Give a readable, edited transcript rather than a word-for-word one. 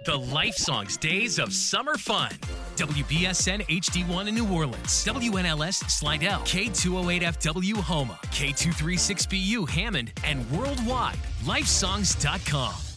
The Life Songs Days of Summer Fun. WBSN HD1 in New Orleans, WNLS Slidell, K208FW Homa, K236BU Hammond, and worldwide, lifesongs.com.